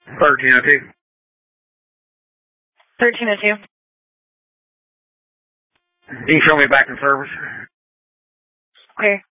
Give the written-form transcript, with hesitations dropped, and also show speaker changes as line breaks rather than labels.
1302.
1302.
Can you show me back in service?
Okay.